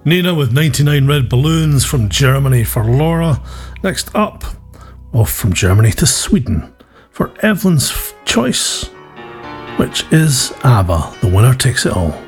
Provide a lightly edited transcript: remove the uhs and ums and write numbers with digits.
Nina with 99 Red Balloons from Germany for Laura. Next up, off from Germany to Sweden for Evelyn's choice, which is ABBA, The Winner Takes It All.